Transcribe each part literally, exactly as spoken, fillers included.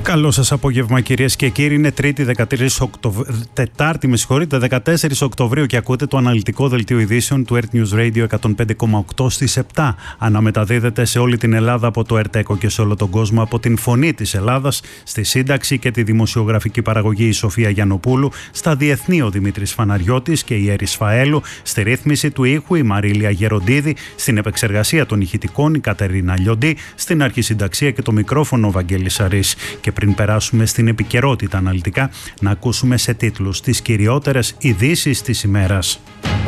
Καλό σας απόγευμα, κυρίες και κύριοι. Είναι Τρίτη, δεκατρείς Οκτωβ... Τετάρτη, με συγχωρείτε, δεκατέσσερις Οκτωβρίου και ακούτε το αναλυτικό δελτίο ειδήσεων του Earth News Radio εκατόν πέντε κόμμα οκτώ στις επτά. Αναμεταδίδεται σε όλη την Ελλάδα από το ΕΡΤΕΚΟ και σε όλο τον κόσμο από την Φωνή της Ελλάδας, στη σύνταξη και τη δημοσιογραφική παραγωγή η Σοφία Γιαννοπούλου, στα διεθνή ο Δημήτρης Φαναριώτης και η Έρης Φαέλου, στη ρύθμιση του ήχου η Μαρίλια Γεροντίδη, στην επεξεργασία των ηχητικών η Κατερίνα Λιοντή, στην αρχισυνταξία και το μικρόφωνο ο Βαγγέλης Σαρής. Και πριν περάσουμε στην επικαιρότητα αναλυτικά, να ακούσουμε σε τίτλους τις κυριότερες ειδήσεις της ημέρας.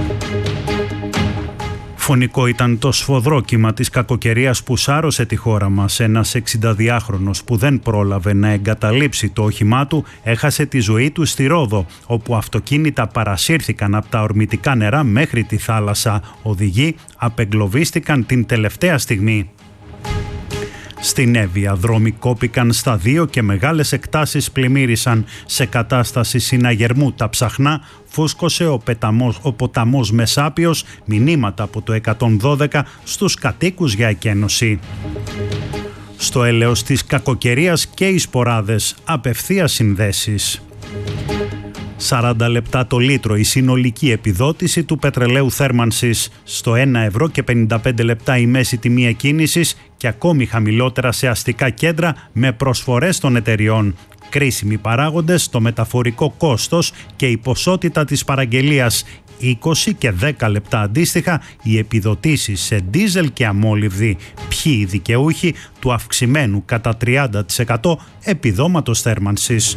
Φωνικό ήταν το σφοδρό κύμα της κακοκαιρίας που σάρωσε τη χώρα μας. Ένας εξηνταδυάχρονος που δεν πρόλαβε να εγκαταλείψει το όχημά του έχασε τη ζωή του στη Ρόδο, όπου αυτοκίνητα παρασύρθηκαν από τα ορμητικά νερά μέχρι τη θάλασσα. Οδηγοί απεγκλωβίστηκαν την τελευταία στιγμή. Στην Εύβοια δρόμοι κόπηκαν στα δύο και μεγάλες εκτάσεις πλημμύρισαν. Σε κατάσταση συναγερμού τα ψαχνά φούσκωσε ο, πεταμός, ο ποταμός Μεσάπιος, μηνύματα από το εκατόν δώδεκα στους κατοίκους για εκένωση. Στο έλεος της κακοκαιρίας και οι σποράδες, απευθείας συνδέσεις. σαράντα λεπτά το λίτρο η συνολική επιδότηση του πετρελαίου θέρμανσης, στο ένα ευρώ και πενήντα πέντε λεπτά η μέση τιμή εκκίνησης και ακόμη χαμηλότερα σε αστικά κέντρα με προσφορές των εταιριών. Κρίσιμοι παράγοντες το μεταφορικό κόστος και η ποσότητα της παραγγελίας. είκοσι και δέκα λεπτά αντίστοιχα οι επιδοτήσεις σε ντίζελ και αμόλυβδη. Ποιοι οι δικαιούχοι του αυξημένου κατά τριάντα τοις εκατό επιδόματος θέρμανσης.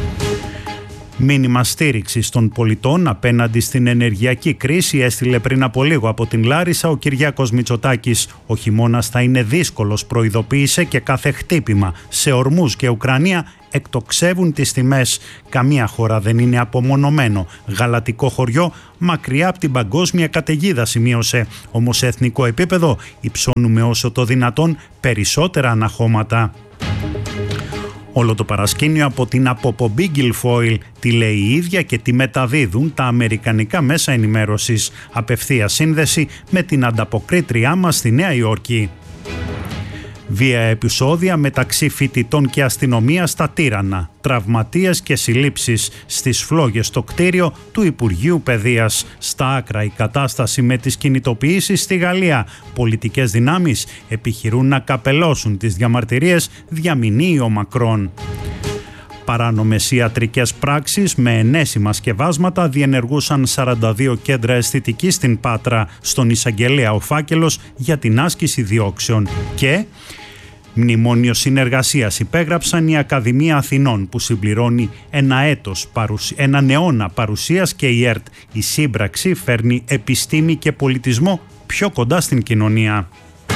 Μήνυμα στήριξης των πολιτών απέναντι στην ενεργειακή κρίση έστειλε πριν από λίγο από την Λάρισα ο Κυριάκος Μητσοτάκης. Ο χειμώνας θα είναι δύσκολος, προειδοποίησε, και κάθε χτύπημα σε Ορμούς και Ουκρανία εκτοξεύουν τις τιμές. Καμία χώρα δεν είναι απομονωμένο γαλατικό χωριό μακριά από την παγκόσμια καταιγίδα, σημείωσε. Όμως σε εθνικό επίπεδο υψώνουμε όσο το δυνατόν περισσότερα αναχώματα. Όλο το παρασκήνιο από την αποπομπή Guilfoyle, τη λέει η ίδια και τη μεταδίδουν τα αμερικανικά μέσα ενημέρωσης. Απευθεία σύνδεση με την ανταποκρίτριά μας στη Νέα Υόρκη. Βία επεισόδια μεταξύ φοιτητών και αστυνομίας στα Τύρανα. Τραυματίες και συλλήψεις στις φλόγες στο κτίριο του Υπουργείου Παιδείας. Στα άκρα η κατάσταση με τις κινητοποιήσεις στη Γαλλία. Πολιτικές δυνάμεις επιχειρούν να καπελώσουν τις διαμαρτυρίες, διαμηνύει ο Μακρόν. Παράνομες ιατρικές πράξεις με ενέσιμα σκευάσματα διενεργούσαν σαράντα δύο κέντρα αισθητικής στην Πάτρα. Στον εισαγγελέα ο φάκελος για την άσκηση διώξεων. Και μνημόνιο συνεργασίας υπέγραψαν η Ακαδημία Αθηνών που συμπληρώνει ένα έτος, έναν αιώνα παρουσίας και η ΕΡΤ. Η σύμπραξη φέρνει επιστήμη και πολιτισμό πιο κοντά στην κοινωνία.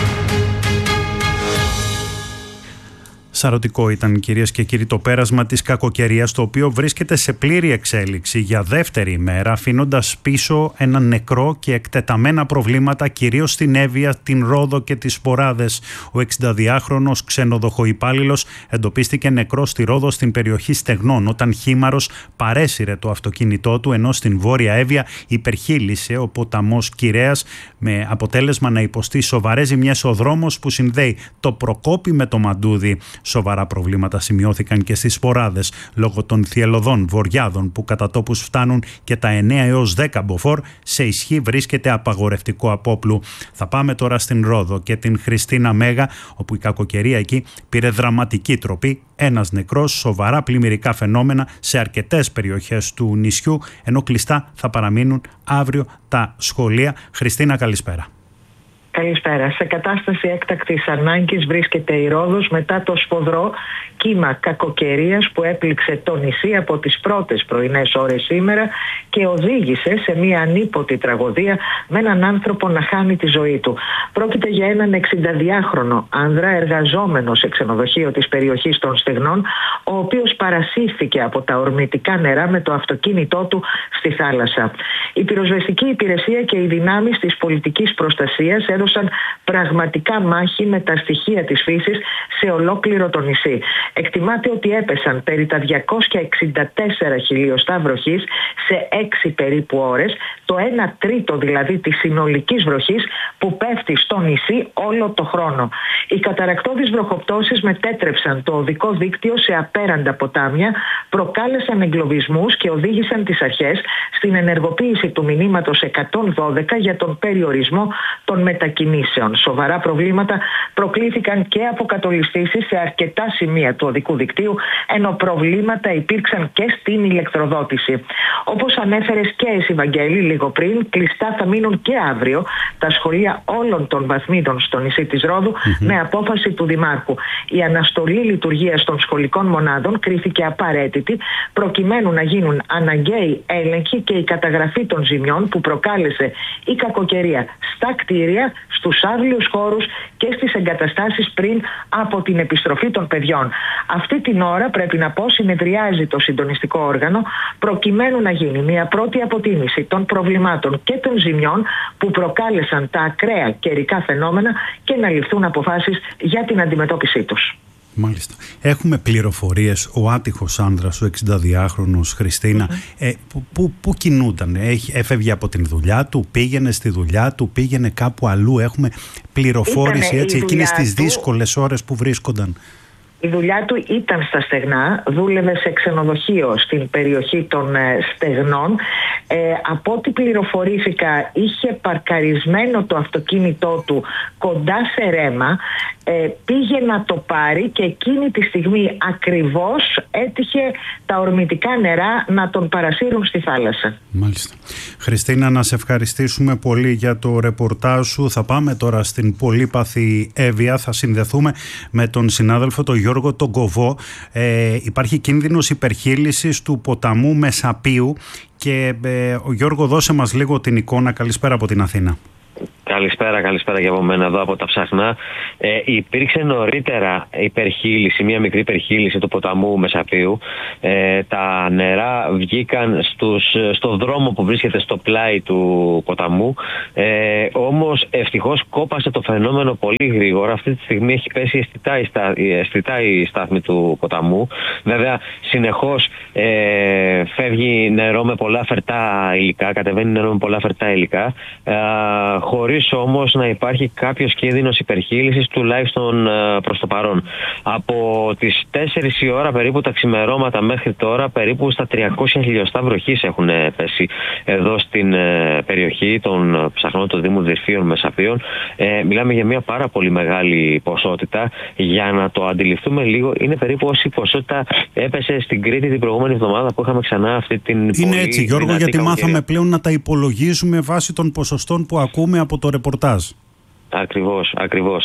Σαρωτικό ήταν, κυρίες και κύριοι, το πέρασμα της κακοκαιρίας, το οποίο βρίσκεται σε πλήρη εξέλιξη για δεύτερη ημέρα, αφήνοντας πίσω ένα νεκρό και εκτεταμένα προβλήματα, κυρίως στην Εύβοια, την Ρόδο και τις Σποράδες. Ο εξηνταδυάχρονος ξενοδοχοϊπάλληλος εντοπίστηκε νεκρός στη Ρόδο, στην περιοχή Στεγνών, όταν χήμαρος παρέσυρε το αυτοκίνητό του, ενώ στην Βόρεια Εύβοια υπερχείλησε ο ποταμός Κυρέας, με αποτέλεσμα να υποστεί σοβαρές ζημιές ο δρόμος που συνδέει το Προκόπη με το Μαντούδι. Σοβαρά προβλήματα σημειώθηκαν και στις Σποράδες λόγω των θυελλωδών βοριάδων που κατά τόπους φτάνουν και τα εννέα έως δέκα μποφόρ. Σε ισχύ βρίσκεται απαγορευτικό απόπλου. Θα πάμε τώρα στην Ρόδο και την Χριστίνα Μέγα, όπου η κακοκαιρία εκεί πήρε δραματική τροπή. Ένας νεκρός, σοβαρά πλημμυρικά φαινόμενα σε αρκετές περιοχές του νησιού, ενώ κλειστά θα παραμείνουν αύριο τα σχολεία. Χριστίνα, καλησπέρα. Καλησπέρα. Σε κατάσταση έκτακτης ανάγκης βρίσκεται η Ρόδος μετά το σφοδρό κύμα κακοκαιρίας που έπληξε το νησί από τις πρώτες πρωινές ώρες σήμερα και οδήγησε σε μια ανίποτη τραγωδία με έναν άνθρωπο να χάνει τη ζωή του. Πρόκειται για έναν εξηνταδυάχρονο άνδρα εργαζόμενο σε ξενοδοχείο της περιοχής των Στεγνών, ο οποίος παρασύρθηκε από τα ορμητικά νερά με το αυτοκίνητό του στη θάλασσα. Η πυροσβεστική υπηρεσία και οι δυνάμεις της πολιτικής προστασίας έδωσαν έδωσαν πραγματικά μάχη με τα στοιχεία της φύσης σε ολόκληρο το νησί. Εκτιμάται ότι έπεσαν περί τα διακόσια εξήντα τέσσερα χιλιοστά βροχής σε έξι περίπου ώρες, το ένα τρίτο δηλαδή της συνολικής βροχής που πέφτει στο νησί όλο το χρόνο. Οι καταρρακτώδεις βροχοπτώσεις μετέτρεψαν το οδικό δίκτυο σε απέραντα ποτάμια, προκάλεσαν εγκλωβισμούς και οδήγησαν τις αρχές στην ενεργοποίηση του μηνύματος εκατόν δώδεκα για τον περιορισμό των μετακινήσεων. Σοβαρά προβλήματα προκλήθηκαν και αποκατολιστήσεις σε αρκετά σημεία του οδικού δικτύου, ενώ προβλήματα υπήρξαν και στην ηλεκτροδότηση. Όπως ανέφερες και εσύ, Βαγγέλη, λίγο πριν, κλειστά θα μείνουν και αύριο τα σχολεία όλων των βαθμίδων στο νησί της Ρόδου mm-hmm. με απόφαση του Δημάρχου. Η αναστολή λειτουργίας των σχολικών μονάδων κρίθηκε απαραίτητη προκειμένου να γίνουν αναγκαίοι έλεγχοι και η καταγραφή των ζημιών που προκάλεσε η κακοκαιρία στα κτίρια, στους άδειους χώρους και στις εγκαταστάσεις πριν από την επιστροφή των παιδιών. Αυτή την ώρα, πρέπει να πω, συνεδριάζει το συντονιστικό όργανο προκειμένου να γίνει μια πρώτη αποτίμηση των προβλημάτων και των ζημιών που προκάλεσαν τα ακραία καιρικά φαινόμενα και να ληφθούν αποφάσεις για την αντιμετώπιση τους. Μάλιστα. Έχουμε πληροφορίες, ο άτυχος άνδρας, ο εξηνταδυάχρονος Χριστίνα, mm-hmm. ε, που, που, που κινούνταν, έφευγε από την δουλειά του, πήγαινε στη δουλειά του, πήγαινε κάπου αλλού, έχουμε πληροφόρηση έτσι, εκείνες τις του... δύσκολες ώρες που βρίσκονταν. Η δουλειά του ήταν στα στεγνά, δούλευε σε ξενοδοχείο στην περιοχή των ε, στεγνών. Ε, από ό,τι πληροφορήθηκα, είχε παρκαρισμένο το αυτοκίνητό του κοντά σε ρέμα, ε, πήγε να το πάρει και εκείνη τη στιγμή ακριβώς έτυχε τα ορμητικά νερά να τον παρασύρουν στη θάλασσα. Μάλιστα. Χριστίνα, να σε ευχαριστήσουμε πολύ για το ρεπορτάζ σου. Θα πάμε τώρα στην πολύπαθη Εύβοια, θα συνδεθούμε με τον συνάδελφο τον Γιώργο τον Κοβό. Ε, υπάρχει κίνδυνος υπερχείλησης του ποταμού Μεσαπίου και ε, ο Γιώργο, δώσε μας λίγο την εικόνα. Καλησπέρα από την Αθήνα. Καλησπέρα, καλησπέρα και από μένα εδώ από τα Ψαχνά. Ε, υπήρξε νωρίτερα υπερχείληση, μια μικρή υπερχείληση του ποταμού Μεσαπίου. Ε, τα νερά βγήκαν στους, στο δρόμο που βρίσκεται στο πλάι του ποταμού. Ε, όμως ευτυχώς κόπασε το φαινόμενο πολύ γρήγορα. Αυτή τη στιγμή έχει πέσει αισθητά η, στα, αισθητά η στάθμη του ποταμού. Βέβαια, συνεχώς ε, φεύγει νερό με πολλά φερτά υλικά, κατεβαίνει νερό με πολλά φερτά υλικά. Ε, χωρίς όμως να υπάρχει κάποιος κίνδυνος υπερχείλησης, τουλάχιστον προς το παρόν. Από τις τέσσερις η ώρα περίπου τα ξημερώματα μέχρι τώρα, περίπου στα τριακόσια χιλιοστά βροχής έχουν πέσει εδώ στην περιοχή των Ψαχνών του Δήμου Δυρφίων Μεσαπίων. Ε, μιλάμε για μια πάρα πολύ μεγάλη ποσότητα. Για να το αντιληφθούμε λίγο, είναι περίπου όση ποσότητα έπεσε στην Κρήτη την προηγούμενη εβδομάδα που είχαμε ξανά αυτή την. Είναι πολύ έτσι, Γιώργο, γιατί μάθαμε πλέον να τα υπολογίζουμε βάσει των ποσοστών που ακούμε από το ρεπορτάζ. Ακριβώς, ακριβώς.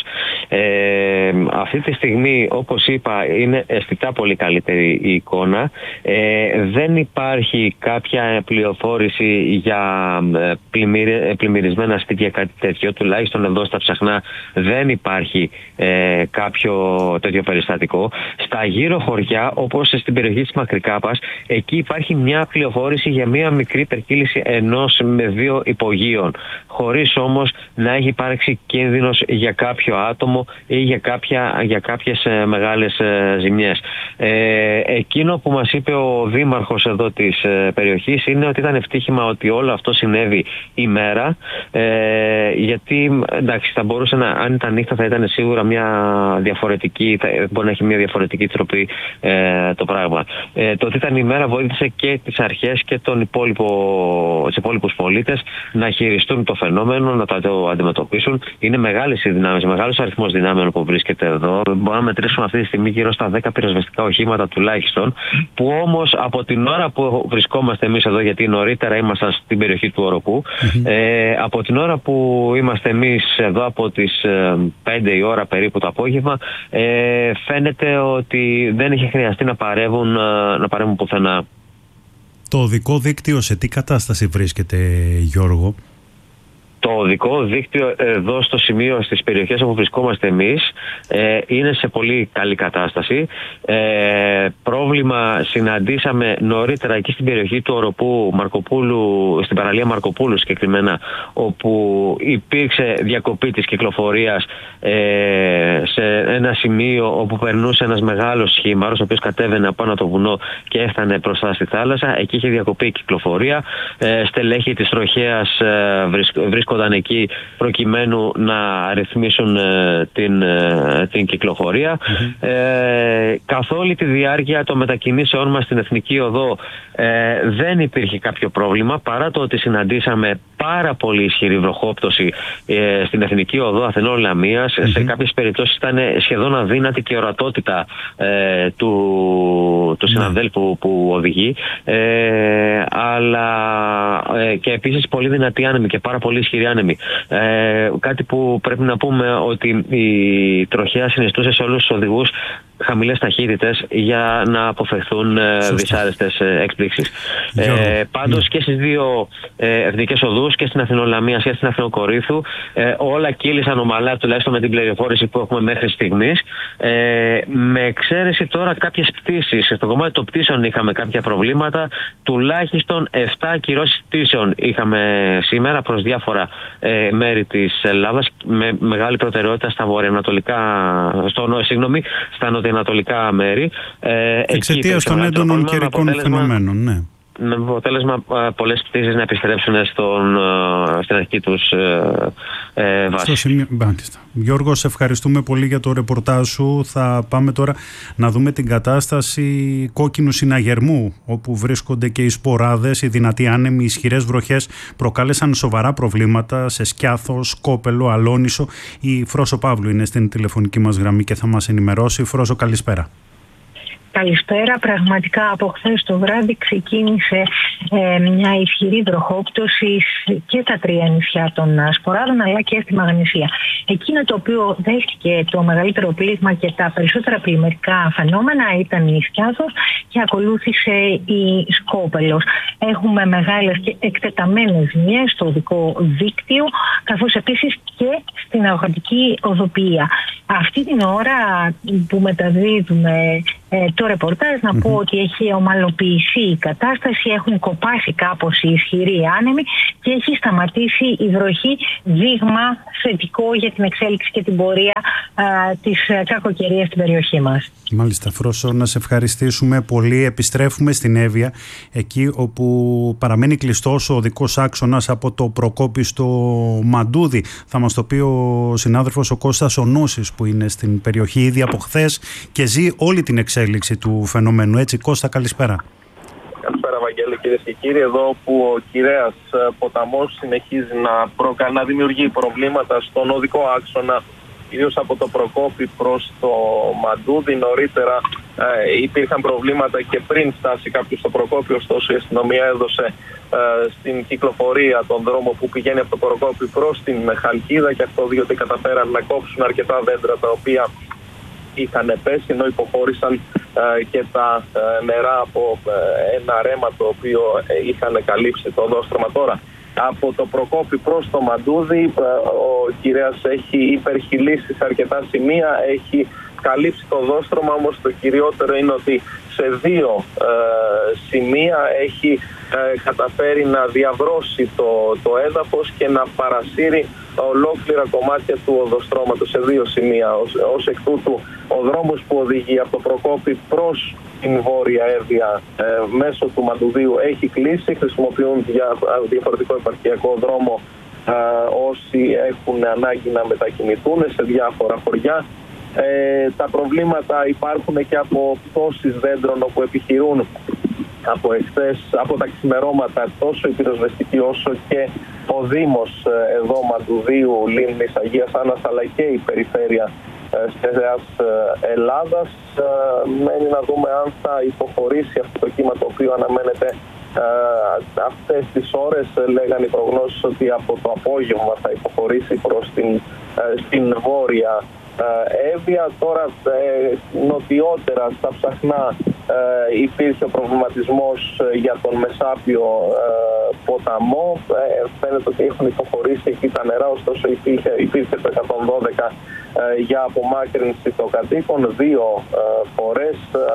Ε, αυτή τη στιγμή, όπως είπα, είναι αισθητά πολύ καλύτερη η εικόνα. Ε, δεν υπάρχει κάποια πληροφόρηση για πλημμυρι, πλημμυρισμένα σπίτια, κάτι τέτοιο. Τουλάχιστον εδώ στα Ψαχνά δεν υπάρχει ε, κάποιο τέτοιο περιστατικό. Στα γύρω χωριά, όπως στην περιοχή της Μακρικάπας, εκεί υπάρχει μια πληροφόρηση για μια μικρή υπερκύληση ενός με δύο υπογείων, χωρίς όμως να έχει υπάρξει κίνδυνος για κάποιο άτομο ή για, κάποια, για κάποιες ε, μεγάλες ε, ζημιές. Ε, εκείνο που μας είπε ο δήμαρχος εδώ της ε, περιοχής είναι ότι ήταν ευτύχημα ότι όλο αυτό συνέβη ημέρα, ε, γιατί εντάξει, θα μπορούσε να, αν ήταν νύχτα θα ήταν σίγουρα μια διαφορετική, θα, μπορεί να έχει μια διαφορετική τροπή ε, το πράγμα. Ε, το ότι ήταν ημέρα βοήθησε και τις αρχές και τον υπόλοιπο, τους υπόλοιπους πολίτες να χειριστούν το φαινόμενο, να το αντιμετωπίσουν. Είναι μεγάλες οι δυνάμεις, μεγάλος αριθμός δυνάμεων που βρίσκεται εδώ. Μπορούμε να μετρήσουμε αυτή τη στιγμή γύρω στα δέκα πυροσβεστικά οχήματα τουλάχιστον, που όμως από την ώρα που βρισκόμαστε εμείς εδώ, γιατί νωρίτερα ήμασταν στην περιοχή του Οροπού, mm-hmm. ε, από την ώρα που είμαστε εμείς εδώ από τις ε, πέντε η ώρα περίπου το απόγευμα, ε, φαίνεται ότι δεν είχε χρειαστεί να παρεύουν, ε, να παρεύουν πουθενά. Το οδικό δίκτυο σε τι κατάσταση βρίσκεται, Γιώργο? το οδικό δίκτυο εδώ στο σημείο, στις περιοχές όπου βρισκόμαστε εμείς, ε, είναι σε πολύ καλή κατάσταση. Ε, πρόβλημα συναντήσαμε νωρίτερα εκεί στην περιοχή του Οροπού Μαρκοπούλου, στην παραλία Μαρκοπούλου συγκεκριμένα, όπου υπήρξε διακοπή της κυκλοφορίας ε, σε ένα σημείο όπου περνούσε ένας μεγάλος χήμαρος, ο οποίος κατέβαινε πάνω από το βουνό και έφτανε μπροστά στη θάλασσα. Εκεί είχε διακοπεί η κυκλοφορία. Ε, στελέχη της τροχέας ε, βρίσκονταν εκεί προκειμένου να ρυθμίσουν ε, την, ε, την κυκλοφορία. Mm-hmm. Ε, καθ' όλη τη διάρκεια των μετακινήσεών μας στην Εθνική Οδό ε, δεν υπήρχε κάποιο πρόβλημα, παρά το ότι συναντήσαμε πάρα πολύ ισχυρή βροχόπτωση ε, στην Εθνική Οδό Αθηνών Λαμίας. Mm-hmm. Σε κάποιες περιπτώσεις ήταν σχεδόν αδύνατη και ορατότητα ε, του, του συναδέλφου mm-hmm. που οδηγεί, ε, αλλά ε, και επίσης πολύ δυνατή άνεμη και πάρα πολύ ισχυρή άνεμη. Ε, κάτι που πρέπει να πούμε, ότι η τροχέα συνιστούσε σε όλους τους οδηγούς χαμηλές ταχύτητες για να αποφευθούν Σωστά. δυσάρεστες εκπλήξεις. Ε, πάντως mm. και στις δύο ε, εθνικές οδούς, και στην Αθηνών Λαμίας και στην Αθηνών Κορίνθου, ε, όλα κύλησαν ομαλά, τουλάχιστον με την πληροφόρηση που έχουμε μέχρι στιγμής. Ε, με εξαίρεση τώρα κάποιες πτήσεις. Στο κομμάτι των πτήσεων είχαμε κάποια προβλήματα. Τουλάχιστον επτά ακυρώσεις πτήσεων είχαμε σήμερα προς διάφορα ε, μέρη της Ελλάδας, με μεγάλη προτεραιότητα στα βορειοανατολικά, στο, συγγνώμη, στα νοτιοανατολικά μέρη. Ε, Εξαιτίας των έντονων καιρικών φαινομένων, ναι. Με αποτέλεσμα πολλές πτήσεις να επιστρέψουν στον, στην αρχική τους ε, βάση. Στο σημείο... Γιώργο, σε ευχαριστούμε πολύ για το ρεπορτάζ σου. Θα πάμε τώρα να δούμε την κατάσταση κόκκινου συναγερμού, όπου βρίσκονται και οι σποράδες. Οι δυνατοί άνεμοι, οι ισχυρές βροχές προκάλεσαν σοβαρά προβλήματα σε Σκιάθο, Σκόπελο, Αλόνισο. Η Φρόσο Παύλου είναι στην τηλεφωνική μας γραμμή και θα μας ενημερώσει. Φρόσο, καλησπέρα. Καλησπέρα. Πραγματικά από χθες το βράδυ ξεκίνησε ε, μια ισχυρή βροχόπτωση και στα τρία νησιά των Σποράδων, αλλά και στη Μαγνησία. Εκείνο το οποίο δέχτηκε το μεγαλύτερο πλήγμα και τα περισσότερα πλημμυρικά φαινόμενα ήταν η Σκιάθος και ακολούθησε η Σκόπελος. Έχουμε μεγάλες και εκτεταμένες ζημιές στο οδικό δίκτυο, καθώς επίσης και στην αγροτική οδοποιία. Αυτή την ώρα που μεταδίδουμε ε, το ρεπορτάζ, να mm-hmm. πω ότι έχει ομαλοποιηθεί η κατάσταση, έχουν κοπάσει κάπως οι ισχυροί άνεμοι και έχει σταματήσει η βροχή, δείγμα θετικό για την εξέλιξη και την πορεία α, της κακοκαιρίας στην περιοχή μας. Μάλιστα, Φρόσο, να σε ευχαριστήσουμε πολύ. Επιστρέφουμε στην Εύβοια, εκεί όπου παραμένει κλειστός ο οδικός άξονας από το Προκόπη στο Μαντούδι. Θα μας το πει ο συνάδελφος ο Κώστας ο Νούσης, που είναι στην περιοχή ήδη από χθες και ζει όλη την εξέλιξη του φαινομένου. Έτσι, Κώστα, καλησπέρα. Καλησπέρα, Βαγγέλη, κυρίες και κύριοι. Εδώ που ο Κυρέας ποταμός συνεχίζει να, προκα... να δημιουργεί προβλήματα στον οδικό άξονα, κυρίως από το Προκόπη προς το Μαντούδι. Νωρίτερα ε, υπήρχαν προβλήματα και πριν φτάσει κάποιος στο Προκόπη, ωστόσο η αστυνομία έδωσε ε, στην κυκλοφορία τον δρόμο που πηγαίνει από το Προκόπη προς την Χαλκίδα, και αυτό διότι καταφέραν να κόψουν αρκετά δέντρα τα οποία είχαν πέσει, ενώ υποχώρησαν ε, και τα ε, νερά από ε, ένα ρέμα το οποίο ε, είχαν καλύψει το οδόστρωμα. Τώρα από το Προκόπη προς το Μαντούδι ο Κυρέας έχει υπερχειλήσει σε αρκετά σημεία, έχει καλύψει το οδόστρωμα, όμως το κυριότερο είναι ότι σε δύο ε, σημεία έχει ε, καταφέρει να διαβρώσει το, το έδαφος και να παρασύρει ολόκληρα κομμάτια του οδοστρώματος σε δύο σημεία. Ως, ως εκ τούτου, ο δρόμος που οδηγεί από το Προκόπη προς την Βόρεια Εύβοια ε, μέσω του Μαντουδίου έχει κλείσει. Χρησιμοποιούν δια, διαφορετικό επαρχιακό δρόμο ε, όσοι έχουν ανάγκη να μετακινηθούν σε διάφορα χωριά. Ε, τα προβλήματα υπάρχουν και από πτώσεις δέντρων, όπου επιχειρούν από εχθές, από τα ξημερώματα, τόσο η πυροσβεστική όσο και ο Δήμος ε, εδώ Μαντουδίου, Λίμνης, Αγίας Άννας, αλλά και η περιφέρεια ε, Στέας ε, Ελλάδας. Ε, μένει να δούμε αν θα υποχωρήσει αυτό το κύμα, το οποίο αναμένεται ε, αυτές τις ώρες. Λέγανε οι προγνώσεις ότι από το απόγευμα θα υποχωρήσει προς την, ε, στην βόρεια Εύβοια. Τώρα ε, νοτιότερα στα Ψαχνά Ε, υπήρχε ο προβληματισμός για τον Μεσάπιο ε, ποταμό. Ε, φαίνεται ότι έχουν υποχωρήσει εκεί τα νερά, ωστόσο υπήρχε, υπήρχε το εκατόν δώδεκα ε, για απομάκρυνση των κατοίκων δύο ε, φορές. Ε,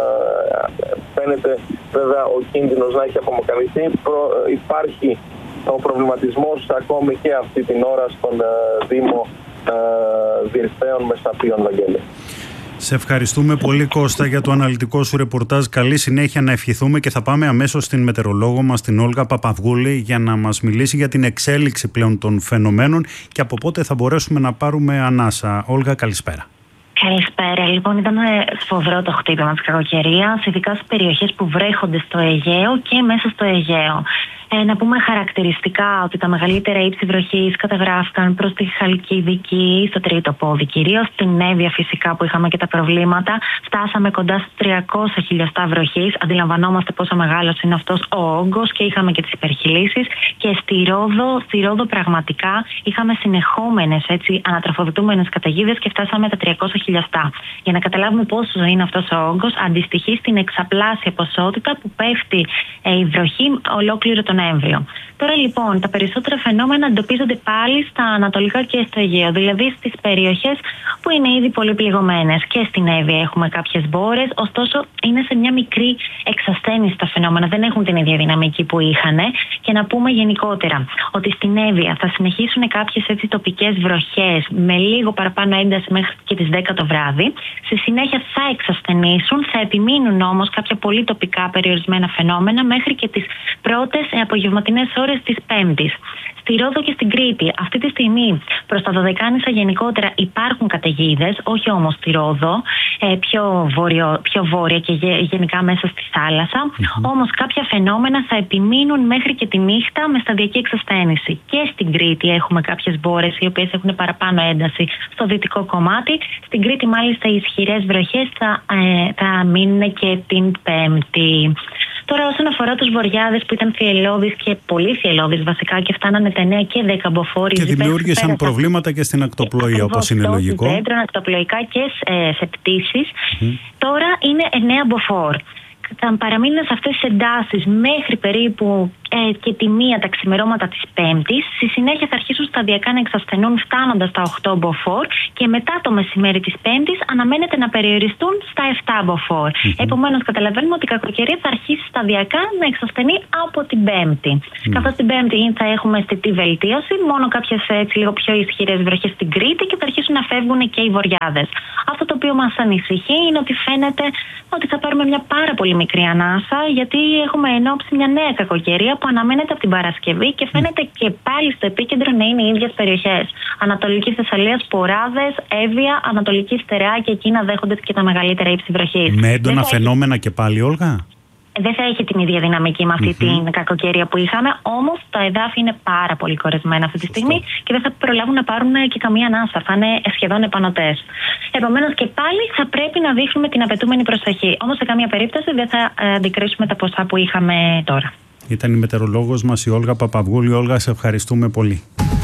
φαίνεται βέβαια ο κίνδυνος να έχει απομακρυνθεί. Προ, ε, υπάρχει ο προβληματισμός ακόμη και αυτή την ώρα στον ε, Δήμο ε, Δυρφαίων Μεσαπίων, Βαγγέλη. Σε ευχαριστούμε πολύ, Κώστα, για το αναλυτικό σου ρεπορτάζ. Καλή συνέχεια να ευχηθούμε και θα πάμε αμέσως στην μετεωρολόγο μας, την Όλγα Παπαυγούλη, για να μας μιλήσει για την εξέλιξη πλέον των φαινομένων και από πότε θα μπορέσουμε να πάρουμε ανάσα. Όλγα, καλησπέρα. Καλησπέρα. Λοιπόν, ήταν σφοδρό το χτύπημα της κακοκαιρίας, ειδικά στις περιοχές που βρέχονται στο Αιγαίο και μέσα στο Αιγαίο. Ε, να πούμε χαρακτηριστικά ότι τα μεγαλύτερα ύψη βροχής καταγράφηκαν προς τη Χαλκιδική, στο τρίτο πόδι κυρίως, στην Εύβοια φυσικά που είχαμε και τα προβλήματα. Φτάσαμε κοντά στις τριακόσια χιλιοστά βροχής. Αντιλαμβανόμαστε πόσο μεγάλος είναι αυτός ο όγκος και είχαμε και τις υπερχειλήσεις. Και στη Ρόδο, στη Ρόδο πραγματικά είχαμε συνεχόμενες έτσι, ανατροφοδοτούμενες καταιγίδες και φτάσαμε τα τριακόσια χιλιοστά. Για να καταλάβουμε πόσο είναι αυτός ο όγκος, αντιστοιχεί στην εξαπλάσια ποσότητα που πέφτει ε, η βροχή ολόκληρο τον Νοέμβριο. Τώρα λοιπόν, τα περισσότερα φαινόμενα εντοπίζονται πάλι στα ανατολικά και στο Αιγαίο, δηλαδή στις περιοχές που είναι ήδη πολύ πληγωμένες. Και στην Εύβοια έχουμε κάποιες μπόρες, ωστόσο είναι σε μια μικρή εξασθένηση τα φαινόμενα, δεν έχουν την ίδια δυναμική που είχαν. Και να πούμε γενικότερα ότι στην Εύβοια θα συνεχίσουν κάποιες έτσι τοπικές βροχές με λίγο παραπάνω ένταση μέχρι και τις δέκα το βράδυ. Στη συνέχεια θα εξασθενήσουν, θα επιμείνουν όμως κάποια πολύ τοπικά περιορισμένα φαινόμενα μέχρι και τις πρώτες απογευματινές ώρες της Πέμπτης. Στη Ρόδο και στην Κρήτη, αυτή τη στιγμή προς τα Δωδεκάνησα γενικότερα υπάρχουν καταιγίδες, όχι όμως στη Ρόδο, ε, πιο, βορειο, πιο βόρεια και γε, γενικά μέσα στη θάλασσα. Mm-hmm. Όμως κάποια φαινόμενα θα επιμείνουν μέχρι και τη νύχτα με σταδιακή εξασθένηση. Και στην Κρήτη έχουμε κάποιες μπόρες οι οποίες έχουν παραπάνω ένταση στο δυτικό κομμάτι. Στην Κρήτη μάλιστα οι ισχυρές βροχές θα, ε, θα μείνουν και την Πέμπτη. Τώρα, όσον αφορά τους βοριάδες που ήταν θυελλώδεις και πολύ θυελλώδεις βασικά και φτάνανε τα εννέα και δέκα μποφόρ. Και δημιούργησαν προβλήματα και στην ακτοπλοεία, όπως είναι λογικό. Δέντρων, ακτοπλοϊκά και ε, σε πτήσεις. Mm. Τώρα είναι εννέα μποφόρ. Θα παραμείνουν σε αυτές τις εντάσεις μέχρι περίπου ε, και τη μία τα ξημερώματα της Πέμπτης. Στη συνέχεια θα αρχίσουν σταδιακά να εξασθενούν φτάνοντας στα οκτώ μποφόρ και μετά το μεσημέρι της Πέμπτης αναμένεται να περιοριστούν στα επτά μποφόρ. Mm-hmm. Επομένως, καταλαβαίνουμε ότι η κακοκαιρία θα αρχίσει σταδιακά να εξασθενεί από την Πέμπτη. Mm. Καθώς την Πέμπτη θα έχουμε αισθητή βελτίωση, μόνο κάποιες έτσι λίγο πιο ισχυρές βροχές στην Κρήτη και θα αρχίσουν να φεύγουν και οι βοριάδες. Αυτό το οποίο μας ανησυχεί είναι ότι φαίνεται ότι θα πάρουμε μια πάρα πολύ μικρή ανάσα, γιατί έχουμε ενόψει μια νέα κακοκαιρία που αναμένεται από την Παρασκευή και φαίνεται και πάλι στο επίκεντρο να είναι οι ίδιες περιοχές. Ανατολική Θεσσαλία, Ποράδες, Εύβοια, Ανατολική Στερεά και εκεί να δέχονται και τα μεγαλύτερα ύψη βροχής. Με έντονα φαινόμενα έχει... και πάλι, Όλγα. Δεν θα έχει την ίδια δυναμική με αυτή mm-hmm. την κακοκαιρία που είχαμε, όμως τα εδάφη είναι πάρα πολύ κορεσμένα αυτή τη στιγμή Σωστό. Και δεν θα προλάβουν να πάρουν και καμία ανάσα. Θα είναι σχεδόν επανωτές. Επομένως και πάλι θα πρέπει να δείχνουμε την απαιτούμενη προσοχή. Όμως σε καμία περίπτωση δεν θα αντικρίσουμε τα ποσά που είχαμε τώρα. Ήταν η μετεωρολόγος μας η Όλγα Παπαυγούλη. Όλγα, σε ευχαριστούμε πολύ.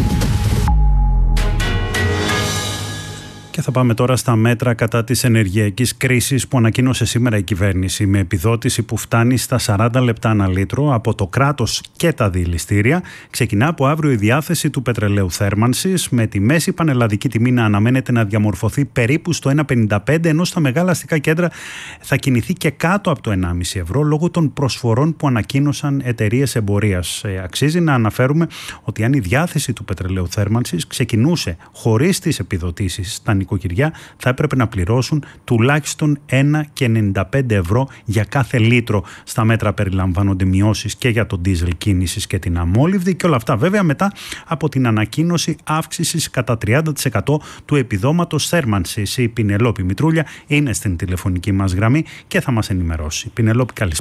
Και θα πάμε τώρα στα μέτρα κατά της ενεργειακής κρίσης που ανακοίνωσε σήμερα η κυβέρνηση, με επιδότηση που φτάνει στα σαράντα λεπτά ανά λίτρο από το κράτος και τα διηλιστήρια. Ξεκινά από αύριο η διάθεση του πετρελαίου θέρμανσης, με τη μέση πανελλαδική τιμή να αναμένεται να διαμορφωθεί περίπου στο ένα πενήντα πέντε, ενώ στα μεγάλα αστικά κέντρα θα κινηθεί και κάτω από το ενάμιση ευρώ λόγω των προσφορών που ανακοίνωσαν εταιρείες εμπορίας. Ε, αξίζει να αναφέρουμε ότι αν η διάθεση του πετρελαίου θέρμανσης ξεκινούσε χωρίς τις επιδοτήσεις στα νοικοκυριά, θα έπρεπε να πληρώσουν τουλάχιστον ένα κόμμα ενενήντα πέντε ευρώ για κάθε λίτρο. Στα μέτρα περιλαμβάνονται μειώσεις και για τον ντίζελ κίνησης και την αμόλυβδη, και όλα αυτά βέβαια μετά από την ανακοίνωση αύξησης κατά τριάντα τοις εκατό του επιδόματος θέρμανσης. Η Πινελόπη Μητρούλια είναι στην τηλεφωνική μας γραμμή και θα μας ενημερώσει. Πινελόπη, καλησπέρα.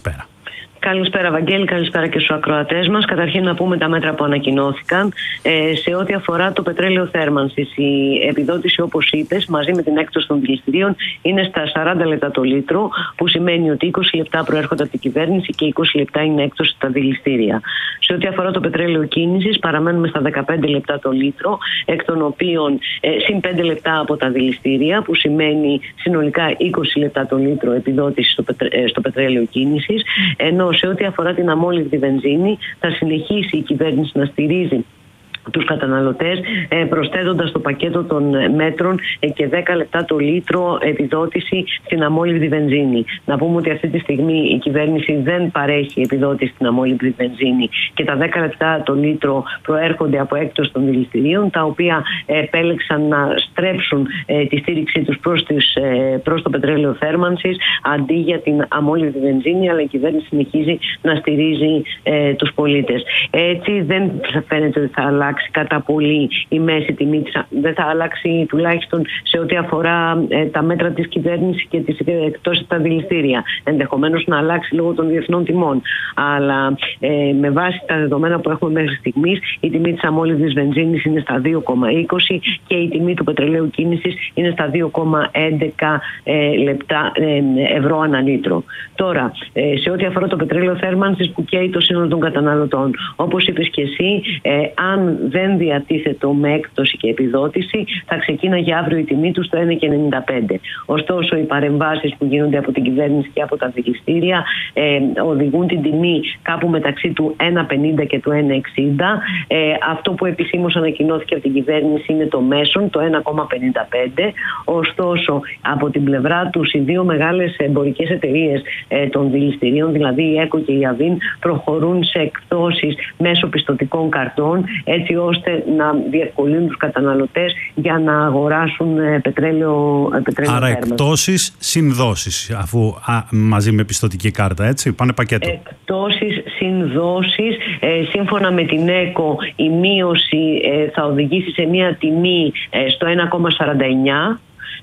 Καλησπέρα Βαγγέλη, καλησπέρα και στους ακροατές μας. Καταρχήν να πούμε τα μέτρα που ανακοινώθηκαν. Ε, σε ό,τι αφορά το πετρέλαιο θέρμανσης, η επιδότηση, όπως είπες, μαζί με την έκπτωση των δηληστηρίων είναι στα σαράντα λεπτά το λίτρο, που σημαίνει ότι είκοσι λεπτά προέρχονται από την κυβέρνηση και είκοσι λεπτά είναι έκπτωση στα δηληστήρια. Σε ό,τι αφορά το πετρέλαιο κίνησης, παραμένουμε στα δεκαπέντε λεπτά το λίτρο, εκ των οποίων ε, συν πέντε λεπτά από τα δηληστήρια, που σημαίνει συνολικά είκοσι λεπτά το λίτρο επιδότηση στο, πετρέ, ε, στο πετρέλαιο κίνησης. Ενώ σε ό,τι αφορά την αμόλυβδη βενζίνη, θα συνεχίσει η κυβέρνηση να στηρίζει τους καταναλωτές, προσθέτοντας στο πακέτο των μέτρων και δέκα λεπτά το λίτρο επιδότηση στην αμόλυβδη βενζίνη. Να πούμε ότι αυτή τη στιγμή η κυβέρνηση δεν παρέχει επιδότηση στην αμόλυβδη βενζίνη και τα δέκα λεπτά το λίτρο προέρχονται από έκπτωση των δηληστηρίων, τα οποία επέλεξαν να στρέψουν τη στήριξή τους προς, τις, προς το πετρέλαιο θέρμανσης αντί για την αμόλυβδη βενζίνη, αλλά η κυβέρνηση συνεχίζει να στηρίζει ε, τους πολίτες. Έτσι δεν φαίνεται ότι θα αλλάξει κατά πολύ η μέση τιμή της, δεν θα αλλάξει τουλάχιστον σε ό,τι αφορά ε, τα μέτρα της κυβέρνησης και τις εκτόσεις στα δηληστήρια. Ενδεχομένως να αλλάξει λόγω των διεθνών τιμών. Αλλά ε, με βάση τα δεδομένα που έχουμε μέχρι στιγμής, η τιμή της αμόλυβδης βενζίνης είναι στα δύο κόμμα είκοσι και η τιμή του πετρελαίου κίνησης είναι στα δύο κόμμα έντεκα ε, λεπτά, ε, ευρώ ανά λίτρο. Τώρα, ε, σε ό,τι αφορά το πετρέλαιο θέρμανσης που καίει το σύνολο των καταναλωτών, όπως είπες και εσύ, ε, αν δεν διατίθετο με έκπτωση και επιδότηση, θα ξεκίναγε αύριο η τιμή του στο ένα κόμμα ενενήντα πέντε. Ωστόσο, οι παρεμβάσεις που γίνονται από την κυβέρνηση και από τα δηληστήρια ε, οδηγούν την τιμή κάπου μεταξύ του ένα κόμμα πενήντα και του ένα κόμμα εξήντα. Ε, αυτό που επισήμως ανακοινώθηκε από την κυβέρνηση είναι το μέσον, το ένα κόμμα πενήντα πέντε. Ωστόσο, από την πλευρά τους, οι δύο μεγάλες εμπορικές εταιρείες ε, των δηληστηρίων, δηλαδή η ΕΚΟ και η ΑΒΙΝ, προχωρούν σε εκπτώσεις μέσω πιστωτικών καρτών, έτσι ώστε να διευκολύνουν τους καταναλωτές για να αγοράσουν πετρέλαιο, πετρέλαιο Άρα θέρμανσης. Εκπτώσεις συνδόσεις, αφού α, μαζί με πιστωτική κάρτα, έτσι, πάνε πακέτο. Εκπτώσεις συνδόσεις, ε, σύμφωνα με την ΕΚΟ η μείωση ε, θα οδηγήσει σε μια τιμή ε, στο ένα κόμμα σαράντα εννιά.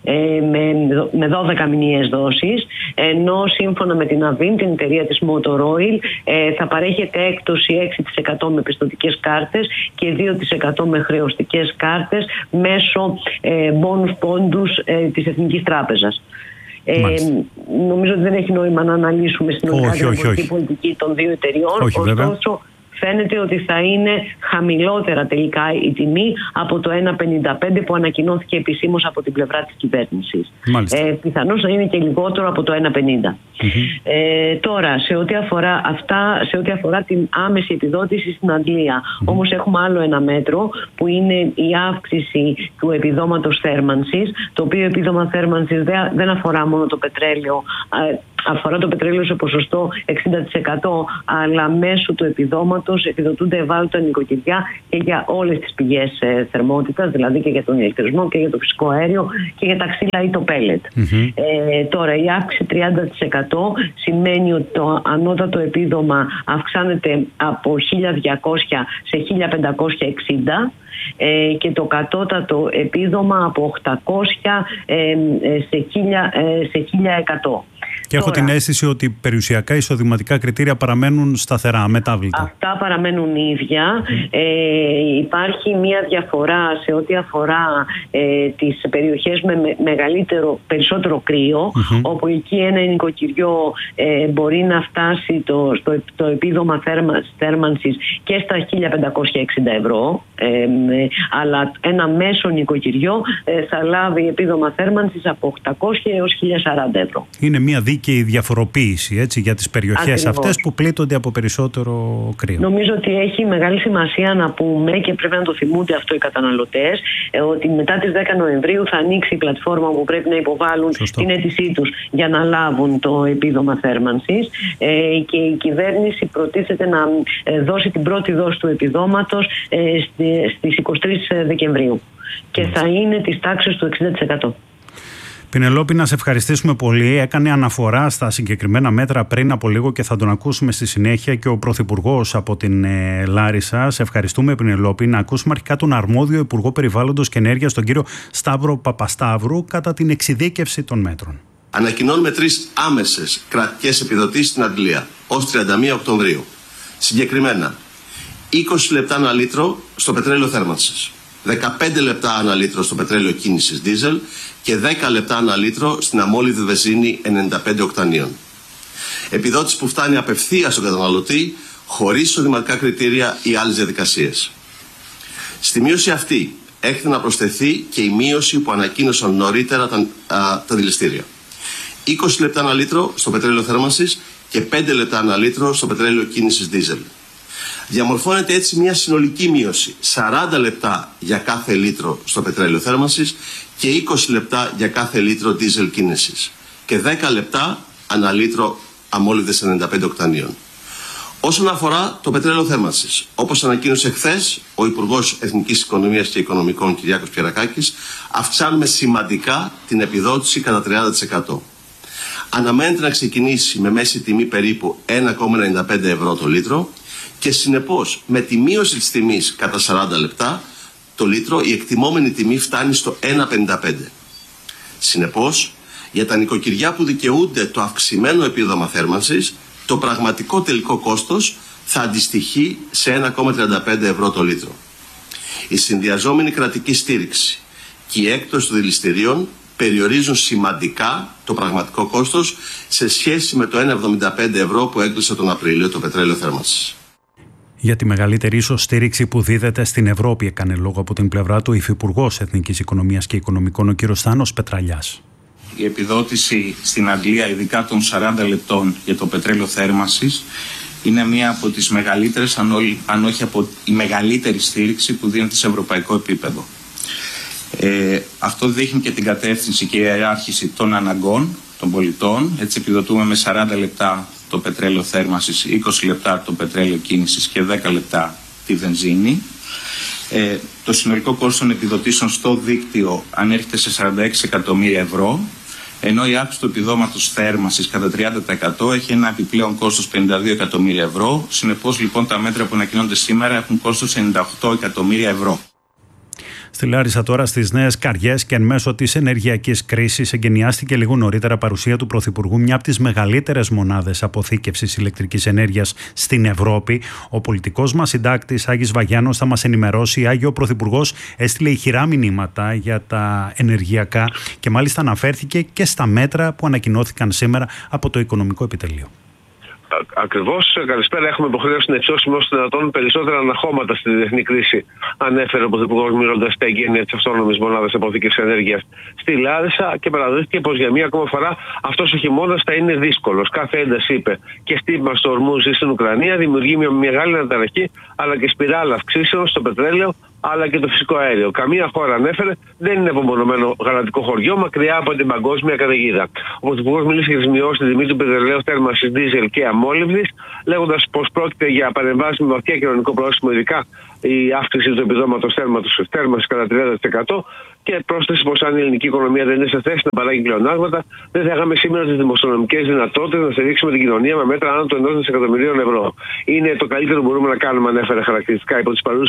με δώδεκα μηνιαίες δόσεις, ενώ σύμφωνα με την ΑΒΙΝ, την εταιρεία της Motor Oil, θα παρέχεται έκπτωση έξι τοις εκατό με πιστωτικές κάρτες και δύο τοις εκατό με χρεωστικές κάρτες μέσω bonus πόντους της Εθνικής Τράπεζας. Ε, νομίζω ότι δεν έχει νόημα να αναλύσουμε συνολικά την πολιτική των δύο εταιριών. Όχι, ωστόσο, φαίνεται ότι θα είναι χαμηλότερα τελικά η τιμή από το ένα κόμμα πενήντα πέντε που ανακοινώθηκε επισήμως από την πλευρά της κυβέρνησης. Ε, πιθανώς να είναι και λιγότερο από το ένα κόμμα πενήντα. Mm-hmm. Ε, τώρα, σε ό,τι αφορά αυτά, σε ό,τι αφορά την άμεση επιδότηση στην αντλία, mm-hmm. όμως έχουμε άλλο ένα μέτρο που είναι η αύξηση του επιδόματος θέρμανσης, το οποίο επίδομα θέρμανσης δεν αφορά μόνο το πετρέλαιο, αφορά το πετρέλαιο σε ποσοστό εξήντα τοις εκατό, αλλά μέσω του επιδόματος επιδοτούνται ευάλωτα νοικοκυριά και για όλες τις πηγές ε, θερμότητας, δηλαδή και για τον ηλεκτρισμό και για το φυσικό αέριο και για τα ξύλα ή το πέλετ. Mm-hmm. Ε, τώρα, η αύξηση τριάντα τοις εκατό σημαίνει ότι το ανώτατο επίδομα αυξάνεται από χίλια διακόσια σε χίλια πεντακόσια εξήντα ε, και το κατώτατο επίδομα από οκτακόσια ε, σε χίλια εκατό. Και έχω Τώρα, την αίσθηση ότι περιουσιακά εισοδηματικά κριτήρια παραμένουν σταθερά, αμετάβλητα. Αυτά παραμένουν ίδια. Mm. Ε, υπάρχει μια διαφορά σε ό,τι αφορά ε, τις περιοχές με, με μεγαλύτερο, περισσότερο κρύο, mm-hmm. όπου εκεί ένα νοικοκυριό ε, μπορεί να φτάσει το, στο, το επίδομα θέρμα, θέρμανσης και στα χίλια πεντακόσια εξήντα ευρώ, ε, ε, αλλά ένα μέσο νοικοκυριό ε, θα λάβει επίδομα θέρμανσης από οκτακόσια έως χίλια σαράντα ευρώ. Είναι μια δίκαιη διαφοροποίηση, έτσι, για τις περιοχές Ακριβώς. αυτές που πλήττονται από περισσότερο κρύο. Νομίζω ότι έχει μεγάλη σημασία να πούμε, και πρέπει να το θυμούνται αυτό οι καταναλωτές, ότι μετά τις δέκα Νοεμβρίου θα ανοίξει η πλατφόρμα που πρέπει να υποβάλουν Σωστό. την αίτησή τους για να λάβουν το επίδομα θέρμανσης, και η κυβέρνηση προτίθεται να δώσει την πρώτη δόση του επιδόματος στις είκοσι τρεις Δεκεμβρίου και θα είναι της τάξης του εξήντα τοις εκατό. Πινελόπη, να σε ευχαριστήσουμε πολύ. Έκανε αναφορά στα συγκεκριμένα μέτρα πριν από λίγο και θα τον ακούσουμε στη συνέχεια και ο Πρωθυπουργός από την ε, Λάρισα. Σε ευχαριστούμε, Πινελόπη. Να ακούσουμε αρχικά τον αρμόδιο Υπουργό Περιβάλλοντος και Ενέργειας, τον κύριο Σταύρο Παπασταύρου, κατά την εξειδίκευση των μέτρων. Ανακοινώνουμε τρεις άμεσες κρατικές επιδοτήσεις στην Αγγλία ως τριάντα μία Οκτωβρίου. Συγκεκριμένα, είκοσι λεπτά ανά λίτρο στο πετρέλαιο θέρμανσης, δεκαπέντε λεπτά ανά λίτρο στο πετρέλαιο κίνησης δίζελ και δέκα λεπτά ανά λίτρο στην αμόλυβδη βενζίνη ενενήντα πέντε οκτανίων. Επιδότηση που φτάνει απευθείας στον καταναλωτή, χωρίς εισοδηματικά κριτήρια ή άλλες διαδικασίες. Στη μείωση αυτή έρχεται να προσθεθεί και η μείωση που ανακοίνωσαν νωρίτερα τα, α, τα δηληστήρια. είκοσι λεπτά ανά λίτρο στο πετρέλαιο θέρμανσης και πέντε λεπτά ανά λίτρο στο πετρέλαιο κίνησης δίζελ. Διαμορφώνεται έτσι μια συνολική μείωση σαράντα λεπτά για κάθε λίτρο στο πετρέλαιο θέρμανσης και είκοσι λεπτά για κάθε λίτρο δίζελ κίνησης και δέκα λεπτά ανά λίτρο αμόλυβδες ενενήντα πέντε οκτανίων. Όσον αφορά το πετρέλαιο θέρμανσης, όπως ανακοίνωσε χθες ο Υπουργός Εθνικής Οικονομίας και Οικονομικών Κυριάκος Πιερακάκης, αυξάνουμε σημαντικά την επιδότηση κατά τριάντα τοις εκατό. Αναμένεται να ξεκινήσει με μέση τιμή περίπου ένα κόμμα ενενήντα πέντε ευρώ το λίτρο και συνεπώς με τη μείωση της τιμής κατά σαράντα λεπτά το λίτρο η εκτιμόμενη τιμή φτάνει στο ένα κόμμα πενήντα πέντε. Συνεπώς, για τα νοικοκυριά που δικαιούνται το αυξημένο επίδομα θέρμανσης, το πραγματικό τελικό κόστος θα αντιστοιχεί σε ένα κόμμα τριάντα πέντε ευρώ το λίτρο. Η συνδυαζόμενη κρατική στήριξη και η έκπτωση των δηληστηρίων περιορίζουν σημαντικά το πραγματικό κόστος σε σχέση με το ένα κόμμα εβδομήντα πέντε ευρώ που έκλεισε τον Απρίλιο το πετρέλαιο θέρμανσης. Για τη μεγαλύτερη ίσως στήριξη που δίδεται στην Ευρώπη έκανε λόγο από την πλευρά του Υφυπουργός Εθνικής Οικονομίας και Οικονομικών, ο κ. Στάνος Πετραλιάς. Η επιδότηση στην Αγγλία, ειδικά των σαράντα λεπτών για το πετρέλαιο θέρμανσης, είναι μία από τις μεγαλύτερες, αν όχι από η μεγαλύτερη στήριξη που δίνεται σε ευρωπαϊκό επίπεδο. Ε, αυτό δείχνει και την κατεύθυνση και η ιεράρχηση των αναγκών των πολιτών. Έτσι επιδοτούμε με σαράντα λεπτά το πετρέλαιο θέρμανσης, είκοσι λεπτά το πετρέλαιο κίνησης και δέκα λεπτά τη βενζίνη. Ε, το συνολικό κόστος των επιδοτήσεων στο δίκτυο ανέρχεται σε σαράντα έξι εκατομμύρια ευρώ, ενώ η αύξηση του επιδόματος θέρμανσης κατά τριάντα τοις εκατό έχει ένα επιπλέον κόστος πενήντα δύο εκατομμύρια ευρώ. Συνεπώς λοιπόν τα μέτρα που ανακοινώνται σήμερα έχουν κόστος ενενήντα οκτώ εκατομμύρια ευρώ. Στη Λάρισα τώρα στις Νέες Καριές και εν μέσω της ενεργειακής κρίσης εγκαινιάστηκε λίγο νωρίτερα παρουσία του Πρωθυπουργού μια από τις μεγαλύτερες μονάδες αποθήκευσης ηλεκτρικής ενέργειας στην Ευρώπη. Ο πολιτικός μας συντάκτης Άγης Βαγιάννος θα μας ενημερώσει. Άγιο, ο Πρωθυπουργός έστειλε ηχηρά μηνύματα για τα ενεργειακά και μάλιστα αναφέρθηκε και στα μέτρα που ανακοινώθηκαν σήμερα από το Οικονομικό Επιτελείο. Ακριβώς, καλησπέρα. Έχουμε υποχρέωση να υψώσουμε όσο δυνατόν περισσότερα αναχώματα στη διεθνή κρίση, ανέφερε ο Πρωθυπουργός μιλώντας στα εγγένεια της αυτόνομης μονάδας αποθήκευσης ενέργειας στη Λάρισα και παραδέχτηκε πως για μία ακόμα φορά αυτός ο χειμώνας θα είναι δύσκολος. Κάθε ένταση, είπε, και στίβημα στο Ορμούζ ή στην Ουκρανία δημιουργεί μια μεγάλη αναταραχή αλλά και σπιράλα αυξήσεων στο πετρέλαιο αλλά και το φυσικό αέριο. Καμία χώρα, ανέφερε, δεν είναι απομονωμένο γαλατικό χωριό μακριά από την παγκόσμια καταιγίδα. Ο Πρωθυπουργός μίλησε για τις μειώσεις στη τιμή του πετρελαίου θέρμανσης, δίζελ και αμόλυβδης, λέγοντας πως πρόκειται για παρεμβάσεις με βαθιά κοινωνικό πρόσημο, ειδικά η αύξηση του επιδόματος θέρμανσης κατά τριάντα τοις εκατό, και πρόσθεσε πως αν η ελληνική οικονομία δεν είναι σε θέση να παράγει πλεονάσματα, δεν θα είχαμε σήμερα τις δημοσιονομικές δυνατότητες να στηρίξουμε την κοινωνία με μέτρα άνω του ενός δισεκατομμυρίων ευρώ. Είναι το καλύτερο που μπορούμε να κάνουμε, ανέφερε χαρακτηριστικά, υπό τις παρούσες